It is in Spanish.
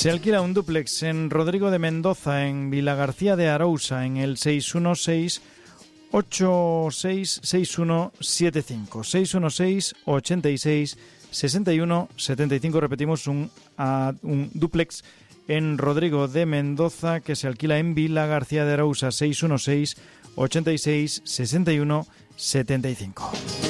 Se alquila un dúplex en Rodrigo de Mendoza, en Vilagarcía de Arousa, en el 616-866175. 616-866175. Repetimos, un dúplex en Rodrigo de Mendoza que se alquila en Vilagarcía de Arousa. 616-866175.